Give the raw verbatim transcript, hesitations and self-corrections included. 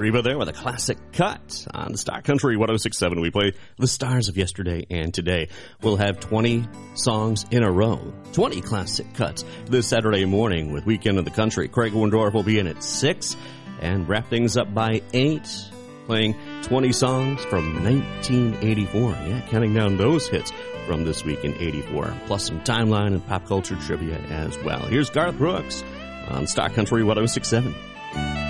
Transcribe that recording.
Reba there with a classic cut on Star Country one oh six point seven. We play the stars of yesterday and today. We'll have twenty songs in a row, twenty classic cuts this Saturday morning with Weekend of the Country. Craig Wendorf will be in at six and wrap things up by eight, playing twenty songs from nineteen eighty-four. Yeah, counting down those hits from this week in eighty-four, plus some timeline and pop culture trivia as well. Here's Garth Brooks on Star Country one oh six point seven.